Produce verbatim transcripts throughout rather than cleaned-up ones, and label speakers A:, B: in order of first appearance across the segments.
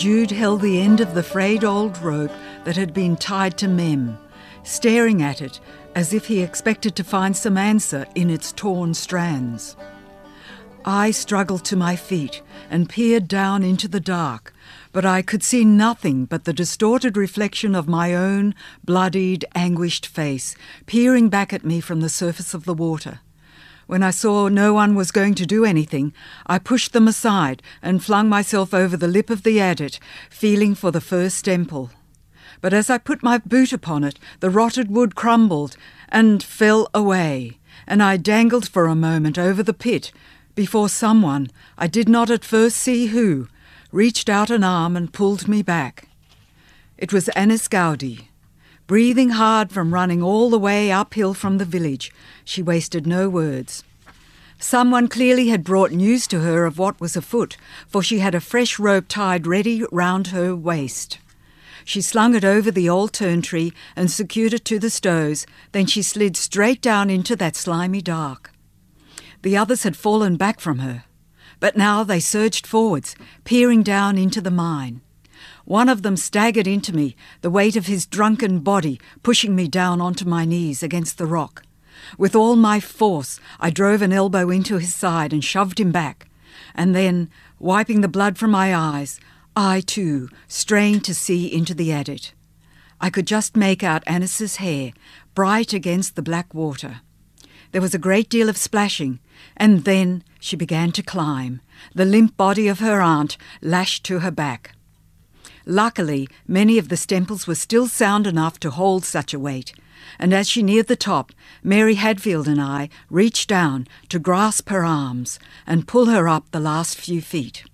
A: Jude held the end of the frayed old rope that had been tied to Mem, staring at it as if he expected to find some answer in its torn strands. I struggled to my feet and peered down into the dark, but I could see nothing but the distorted reflection of my own bloodied, anguished face peering back at me from the surface of the water. When I saw no one was going to do anything, I pushed them aside and flung myself over the lip of the adit, feeling for the first stemple. But as I put my boot upon it, the rotted wood crumbled and fell away, and I dangled for a moment over the pit before someone, I did not at first see who, reached out an arm and pulled me back. It was Annis Gowdie. Breathing hard from running all the way uphill from the village, she wasted no words. Someone clearly had brought news to her of what was afoot, for she had a fresh rope tied ready round her waist. She slung it over the old tern tree and secured it to the stones, then she slid straight down into that slimy dark. The others had fallen back from her, but now they surged forwards, peering down into the mine. One of them staggered into me, the weight of his drunken body pushing me down onto my knees against the rock. With all my force, I drove an elbow into his side and shoved him back, and then, wiping the blood from my eyes, I too strained to see into the adit. I could just make out Annis's hair, bright against the black water. There was a great deal of splashing, and then she began to climb, the limp body of her aunt lashed to her back. Luckily, many of the stemples were still sound enough to hold such a weight, and as she neared the top, Mary Hadfield and I reached down to grasp her arms and pull her up the last few feet.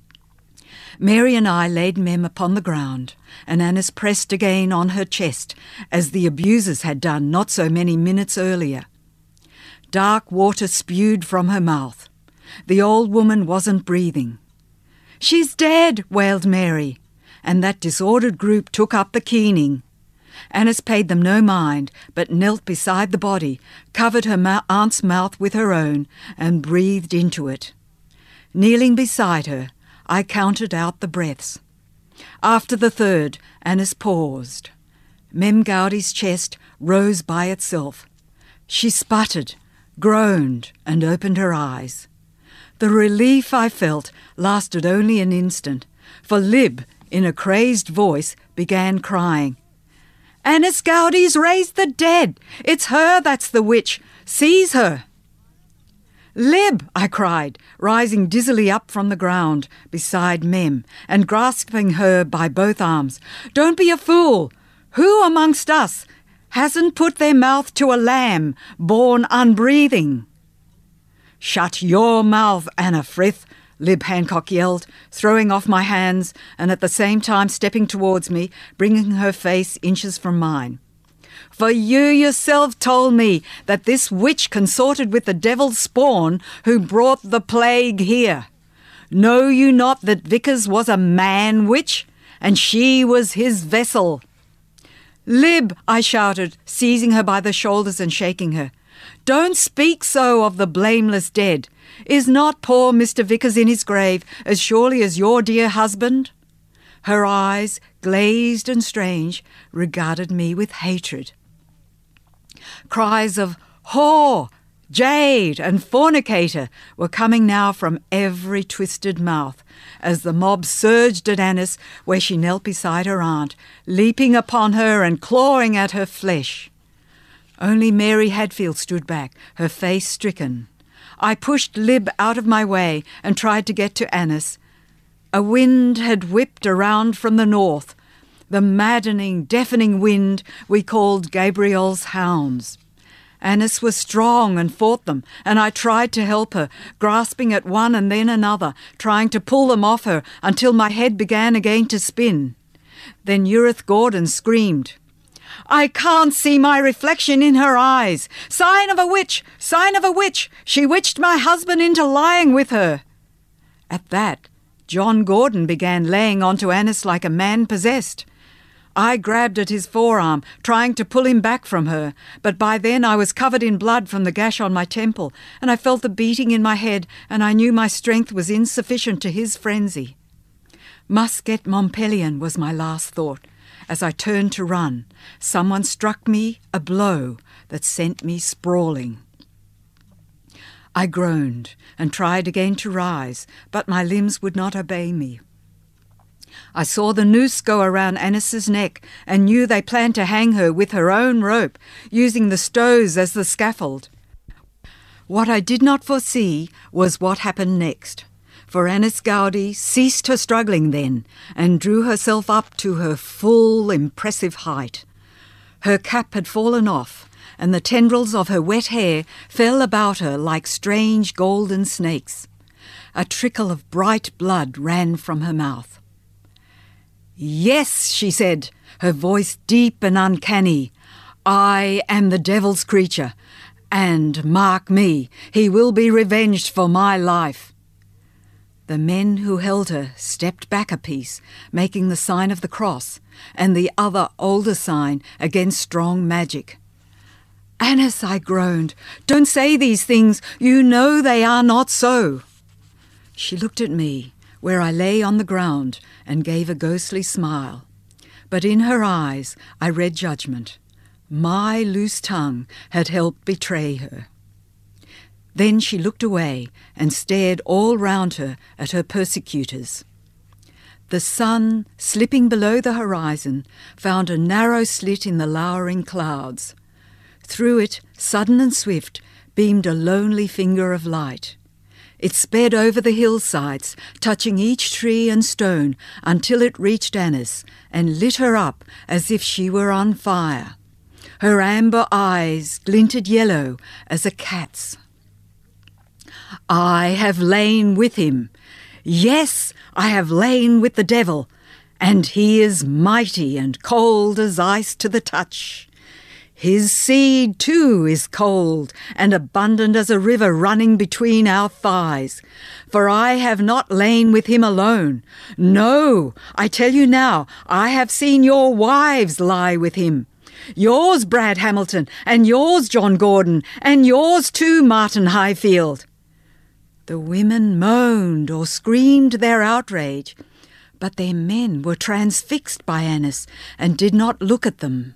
A: Mary and I laid Mem upon the ground, and Annis pressed again on her chest, as the abusers had done not so many minutes earlier. Dark water spewed from her mouth. The old woman wasn't breathing. "She's dead," wailed Mary, and that disordered group took up the keening. Annis paid them no mind, but knelt beside the body, covered her ma- aunt's mouth with her own, and breathed into it. Kneeling beside her, I counted out the breaths. After the third, Annis paused. Mem Gowdie's chest rose by itself. She sputtered, groaned, and opened her eyes. The relief I felt lasted only an instant, for Lib, in a crazed voice, began crying. "Annis Gowdie's raised the dead! It's her that's the witch! Seize her!" "Lib!" I cried, rising dizzily up from the ground beside Mem and grasping her by both arms. "Don't be a fool! Who amongst us hasn't put their mouth to a lamb born unbreathing?" "Shut your mouth, Anna Frith!" Lib Hancock yelled, throwing off my hands and at the same time stepping towards me, bringing her face inches from mine. "For you yourself told me that this witch consorted with the devil's spawn who brought the plague here. Know you not that Vickers was a man-witch, and she was his vessel?" "Lib," I shouted, seizing her by the shoulders and shaking her, "don't speak so of the blameless dead. Is not poor Mister Vickers in his grave as surely as your dear husband?" Her eyes, glazed and strange, regarded me with hatred. Cries of "whore," "jade," and "fornicator" were coming now from every twisted mouth, as the mob surged at Annis where she knelt beside her aunt, leaping upon her and clawing at her flesh. Only Mary Hadfield stood back, her face stricken. I pushed Lib out of my way and tried to get to Annis. A wind had whipped around from the north, the maddening, deafening wind we called Gabriel's hounds. Annis was strong and fought them, and I tried to help her, grasping at one and then another, trying to pull them off her until my head began again to spin. Then Urith Gordon screamed, "I can't see my reflection in her eyes! Sign of a witch! Sign of a witch! She witched my husband into lying with her!" At that, John Gordon began laying onto Annis like a man possessed. I grabbed at his forearm, trying to pull him back from her, but by then I was covered in blood from the gash on my temple, and I felt the beating in my head, and I knew my strength was insufficient to his frenzy. Must get Montpelion was my last thought. As I turned to run, someone struck me a blow that sent me sprawling. I groaned and tried again to rise, but my limbs would not obey me. I saw the noose go around Annis's neck and knew they planned to hang her with her own rope, using the stoves as the scaffold. What I did not foresee was what happened next. For Annis Gowdie ceased her struggling then and drew herself up to her full, impressive height. Her cap had fallen off, and the tendrils of her wet hair fell about her like strange golden snakes. A trickle of bright blood ran from her mouth. "Yes," she said, her voice deep and uncanny, "I am the devil's creature, and, mark me, he will be revenged for my life." The men who held her stepped back a piece, making the sign of the cross, and the other older sign against strong magic. "Annis," I groaned, "don't say these things. You know they are not so." She looked at me, where I lay on the ground, and gave a ghostly smile. But in her eyes I read judgment. My loose tongue had helped betray her. Then she looked away and stared all round her at her persecutors. The sun, slipping below the horizon, found a narrow slit in the lowering clouds. Through it, sudden and swift, beamed a lonely finger of light. It sped over the hillsides, touching each tree and stone until it reached Annis and lit her up as if she were on fire. Her amber eyes glinted yellow as a cat's. "I have lain with him. Yes, I have lain with the devil, and he is mighty and cold as ice to the touch. His seed, too, is cold and abundant as a river running between our thighs. For I have not lain with him alone. No, I tell you now, I have seen your wives lie with him. Yours, Brad Hamilton, and yours, John Gordon, and yours too, Martin Highfield." The women moaned or screamed their outrage, but their men were transfixed by Annis and did not look at them.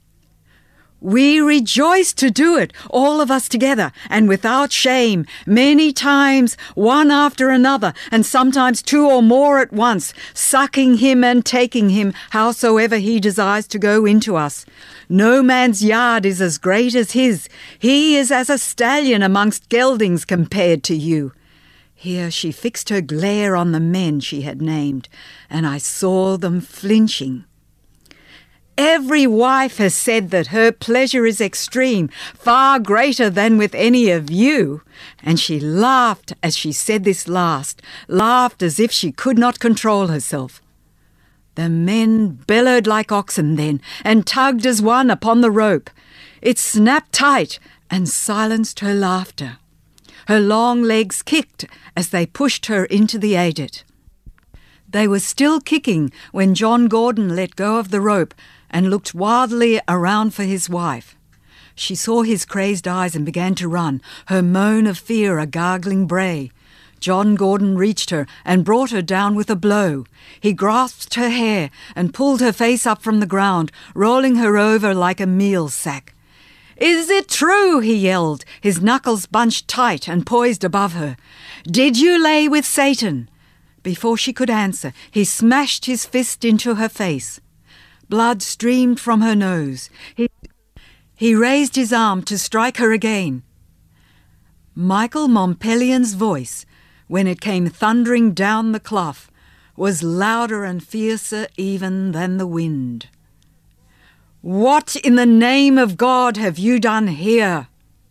A: "We rejoiced to do it, all of us together, and without shame, many times, one after another, and sometimes two or more at once, sucking him and taking him howsoever he desires to go into us. No man's yard is as great as his. He is as a stallion amongst geldings compared to you." Here she fixed her glare on the men she had named, and I saw them flinching. "Every wife has said that her pleasure is extreme, far greater than with any of you." And she laughed as she said this last, laughed as if she could not control herself. The men bellowed like oxen then, and tugged as one upon the rope. It snapped tight and silenced her laughter. Her long legs kicked as they pushed her into the adit. They were still kicking when John Gordon let go of the rope and looked wildly around for his wife. She saw his crazed eyes and began to run, her moan of fear a gargling bray. John Gordon reached her and brought her down with a blow. He grasped her hair and pulled her face up from the ground, rolling her over like a meal sack. "Is it true?" he yelled, his knuckles bunched tight and poised above her. "Did you lay with Satan?" Before she could answer, he smashed his fist into her face. Blood streamed from her nose. He, he raised his arm to strike her again. Michael Montpelion's voice, when it came thundering down the clough, was louder and fiercer even than the wind. "What in the name of God have you done here?"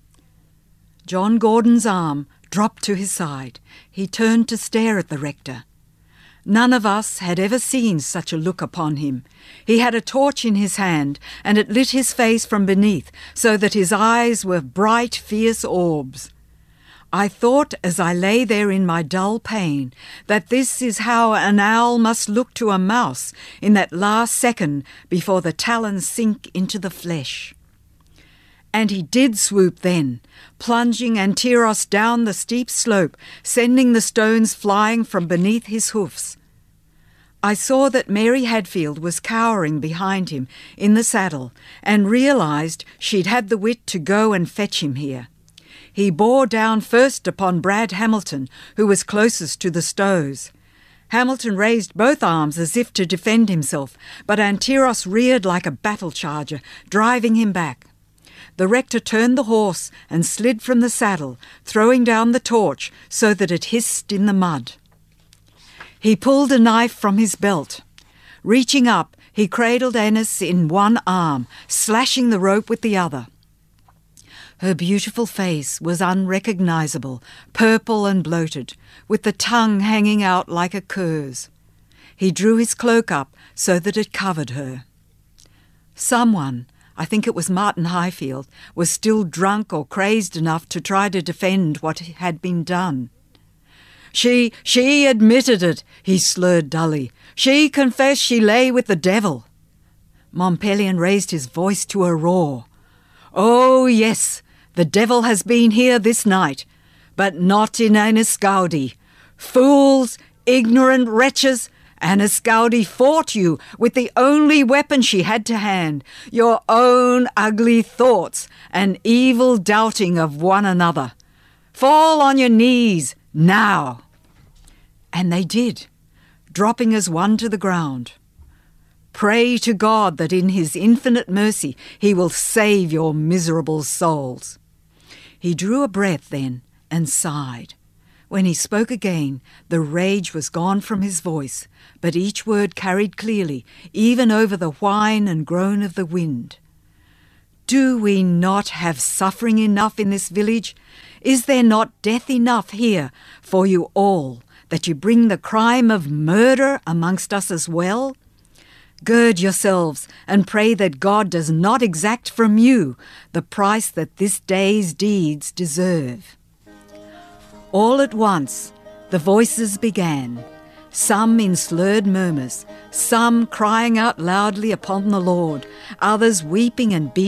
A: John Gordon's arm dropped to his side. He turned to stare at the rector. None of us had ever seen such a look upon him. He had a torch in his hand, and it lit his face from beneath, so that his eyes were bright, fierce orbs. I thought, as I lay there in my dull pain, that this is how an owl must look to a mouse in that last second before the talons sink into the flesh. And he did swoop then, plunging Antiros down the steep slope, sending the stones flying from beneath his hoofs. I saw that Mary Hadfield was cowering behind him in the saddle and realised she'd had the wit to go and fetch him here. He bore down first upon Brad Hamilton, who was closest to the stows. Hamilton raised both arms as if to defend himself, but Antiros reared like a battle charger, driving him back. The rector turned the horse and slid from the saddle, throwing down the torch so that it hissed in the mud. He pulled a knife from his belt. Reaching up, he cradled Annis in one arm, slashing the rope with the other. Her beautiful face was unrecognisable, purple and bloated, with the tongue hanging out like a cur's. He drew his cloak up so that it covered her. Someone, I think it was Martin Highfield, was still drunk or crazed enough to try to defend what had been done. She, she admitted it, he slurred dully. She confessed she lay with the devil. Montpellier raised his voice to a roar. Oh, yes, the devil has been here this night, but not in Annisgowdie. Fools, ignorant wretches, Annisgowdie fought you with the only weapon she had to hand, your own ugly thoughts and evil doubting of one another. Fall on your knees, now. And they did, dropping as one to the ground. Pray to God that in his infinite mercy he will save your miserable souls. He drew a breath then and sighed. When he spoke again, the rage was gone from his voice, but each word carried clearly, even over the whine and groan of the wind. Do we not have suffering enough in this village? Is there not death enough here for you all, that you bring the crime of murder amongst us as well? Gird yourselves and pray that God does not exact from you the price that this day's deeds deserve. All at once the voices began, some in slurred murmurs, some crying out loudly upon the Lord, others weeping and beating